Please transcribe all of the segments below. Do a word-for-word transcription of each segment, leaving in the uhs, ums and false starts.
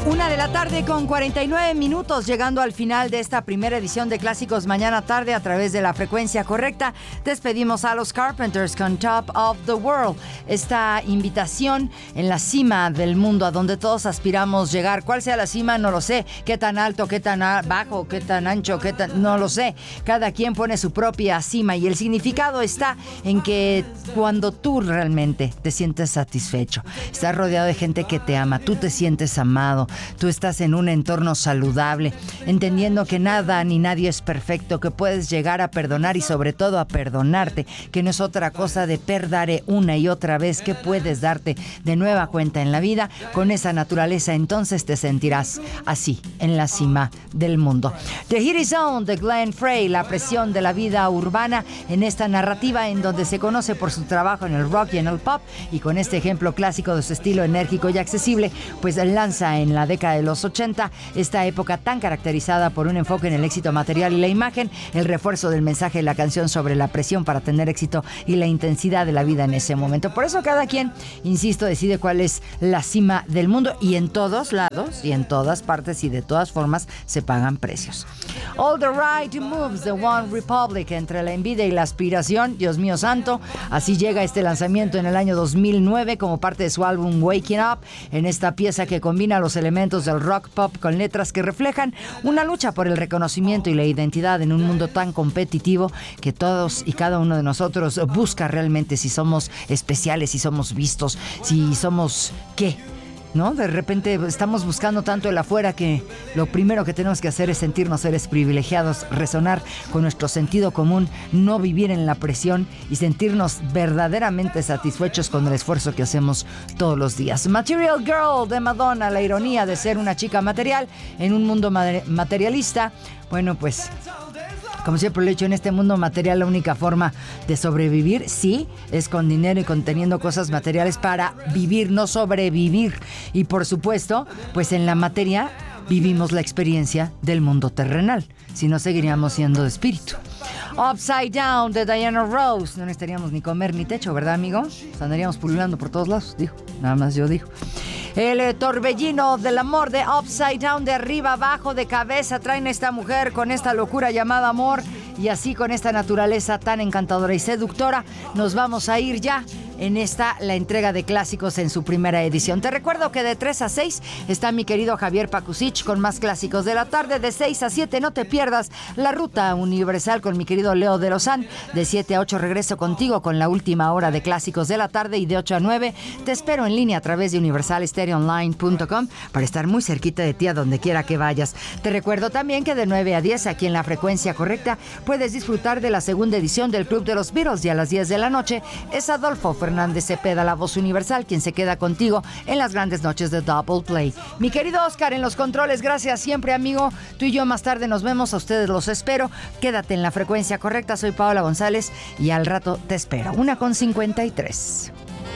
Una de la tarde con cuarenta y nueve minutos, llegando al final de esta primera edición de Clásicos Mañana Tarde a través de la frecuencia correcta. Despedimos a los Carpenters con Top of the World, esta invitación en la cima del mundo a donde todos aspiramos llegar. ¿Cuál sea la cima? No lo sé. ¿Qué tan alto, qué tan bajo, qué tan ancho, qué tan...? No lo sé. Cada quien pone su propia cima y el significado está en que cuando tú realmente te sientes satisfecho, estás rodeado de gente que te ama, tú te sientes amado, tú estás en un entorno saludable, entendiendo que nada ni nadie es perfecto, que puedes llegar a perdonar y sobre todo a perdonarte, que no es otra cosa de perdaré una y otra vez, que puedes darte de nueva cuenta en la vida. Con esa naturaleza entonces te sentirás así, en la cima del mundo. The Heat Is On de Glenn Frey, la presión de la vida urbana en esta narrativa en donde se conoce por su trabajo en el rock y en el pop, y con este ejemplo clásico de su estilo enérgico y accesible, pues lanza en la década de los ochenta, esta época tan caracterizada por un enfoque en el éxito material y la imagen, el refuerzo del mensaje de la canción sobre la presión para tener éxito y la intensidad de la vida en ese momento. Por eso cada quien, insisto, decide cuál es la cima del mundo, y en todos lados y en todas partes y de todas formas se pagan precios. All the Right Moves de One Republic, entre la envidia y la aspiración, Dios mío santo, así llega este lanzamiento en el año dos mil nueve como parte de su álbum Waking Up, en esta pieza que combina los elementos del rock pop con letras que reflejan una lucha por el reconocimiento y la identidad en un mundo tan competitivo que todos y cada uno de nosotros busca realmente si somos especiales, si somos vistos, si somos ¿qué? ¿No? De repente estamos buscando tanto el afuera que lo primero que tenemos que hacer es sentirnos seres privilegiados, resonar con nuestro sentido común, no vivir en la presión y sentirnos verdaderamente satisfechos con el esfuerzo que hacemos todos los días. Material Girl de Madonna, la ironía de ser una chica material en un mundo materialista. Bueno, pues como siempre lo he dicho, en este mundo material la única forma de sobrevivir, sí, es con dinero y con teniendo cosas materiales para vivir, no sobrevivir. Y por supuesto, pues en la materia vivimos la experiencia del mundo terrenal, si no seguiríamos siendo de espíritu. Upside Down de Diana Ross. No necesitaríamos ni comer ni techo, ¿verdad, amigo? Pues andaríamos pululando por todos lados, dijo. Nada más yo digo. El eh, torbellino del amor de Upside Down, de arriba abajo, de cabeza, traen a esta mujer con esta locura llamada amor, y así con esta naturaleza tan encantadora y seductora nos vamos a ir ya en esta, la entrega de clásicos en su primera edición. Te recuerdo que de tres a seis está mi querido Javier Pakusich con más clásicos de la tarde. De seis a siete no te pierdas La Ruta Universal con mi querido Leo de Lozán. De siete a ocho regreso contigo con la última hora de clásicos de la tarde, y de ocho a nueve te espero en línea a través de universal stereo online punto com para estar muy cerquita de ti a donde quiera que vayas. Te recuerdo también que de nueve a diez aquí en la frecuencia correcta puedes disfrutar de la segunda edición del Club de los Beatles, y a las diez de la noche es Adolfo Fernández Cepeda, la voz universal, quien se queda contigo en las grandes noches de Double Play. Mi querido Oscar en los controles, gracias siempre, amigo. Tú y yo más tarde nos vemos, a ustedes los espero. Quédate en la frecuencia correcta, soy Paola González y al rato te espero. Una con cincuenta y tres.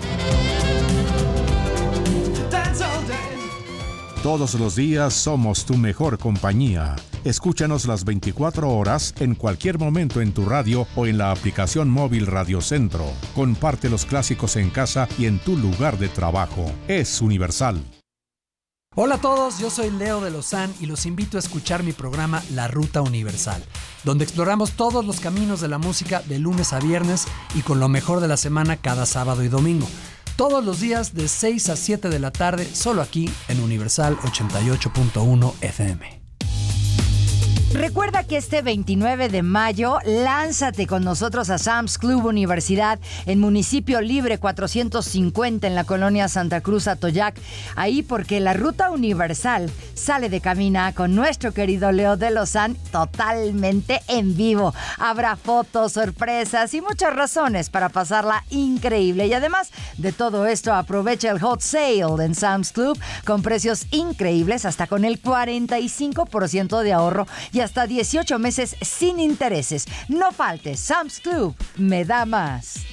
Todos los días somos tu mejor compañía. Escúchanos las veinticuatro horas en cualquier momento en tu radio o en la aplicación móvil Radio Centro. Comparte los clásicos en casa y en tu lugar de trabajo. Es Universal. Hola a todos, yo soy Leo de Lozán y los invito a escuchar mi programa La Ruta Universal, donde exploramos todos los caminos de la música de lunes a viernes y con lo mejor de la semana cada sábado y domingo. Todos los días de seis a siete de la tarde, solo aquí en Universal ochenta y ocho punto uno F M. Recuerda que este veintinueve de mayo, lánzate con nosotros a Sam's Club Universidad en Municipio Libre cuatrocientos cincuenta en la colonia Santa Cruz, Atoyac. Ahí porque la Ruta Universal sale de cabina con nuestro querido Leo de Lozán totalmente en vivo. Habrá fotos, sorpresas y muchas razones para pasarla increíble. Y además de todo esto, aprovecha el Hot Sale en Sam's Club con precios increíbles, hasta con el cuarenta y cinco por ciento de ahorro y hasta dieciocho meses sin intereses. No faltes, Sam's Club me da más.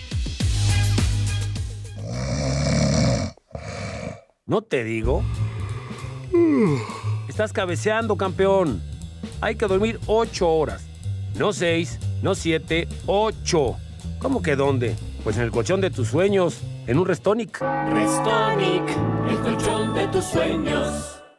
¿No te digo? Estás cabeceando, campeón. Hay que dormir ocho horas. No seis, no siete, ocho. ¿Cómo que dónde? Pues en el colchón de tus sueños, en un Restonic. Restonic, el colchón de tus sueños.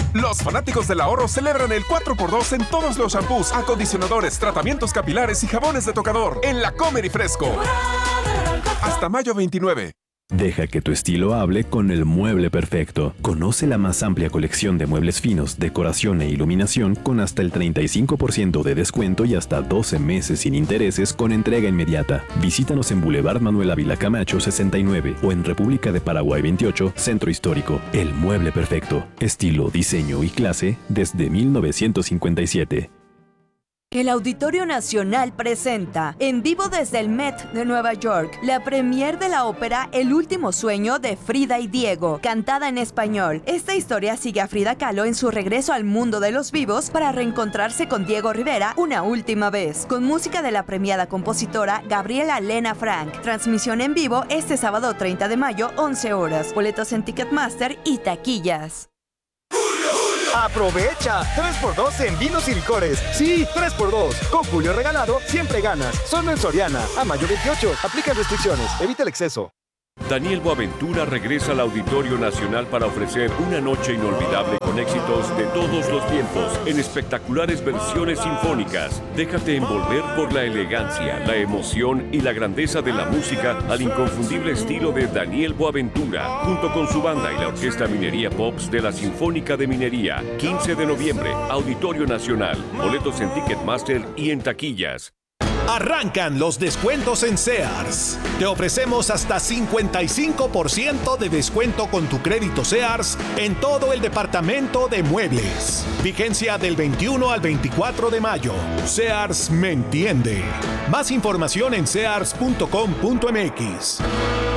Los fanáticos del ahorro celebran el cuatro por dos en todos los shampoos, acondicionadores, tratamientos capilares y jabones de tocador en La Comer y Fresco. Hasta mayo veintinueve. Deja que tu estilo hable con el mueble perfecto. Conoce la más amplia colección de muebles finos, decoración e iluminación con hasta el treinta y cinco por ciento de descuento y hasta doce meses sin intereses con entrega inmediata. Visítanos en Boulevard Manuel Ávila Camacho sesenta y nueve o en República de Paraguay veintiocho, Centro Histórico. El mueble perfecto. Estilo, diseño y clase desde mil novecientos cincuenta y siete. El Auditorio Nacional presenta, en vivo desde el Met de Nueva York, la premier de la ópera El último sueño de Frida y Diego, cantada en español. Esta historia sigue a Frida Kahlo en su regreso al mundo de los vivos para reencontrarse con Diego Rivera una última vez, con música de la premiada compositora Gabriela Lena Frank. Transmisión en vivo este sábado treinta de mayo, once horas. Boletos en Ticketmaster y taquillas. ¡Aprovecha! tres por dos en vinos y licores. Sí, tres por dos. Con Julio Regalado, siempre ganas. Solo en Soriana. A mayo veintiocho. Aplican restricciones. Evita el exceso. Daniel Boaventura regresa al Auditorio Nacional para ofrecer una noche inolvidable con éxitos de todos los tiempos en espectaculares versiones sinfónicas. Déjate envolver por la elegancia, la emoción y la grandeza de la música al inconfundible estilo de Daniel Boaventura, junto con su banda y la Orquesta Minería Pops de la Sinfónica de Minería. quince de noviembre, Auditorio Nacional. Boletos en Ticketmaster y en taquillas. Arrancan los descuentos en Sears. Te ofrecemos hasta cincuenta y cinco por ciento de descuento con tu crédito Sears en todo el departamento de muebles. Vigencia del veintiuno al veinticuatro de mayo. Sears me entiende. Más información en sears punto com punto m x.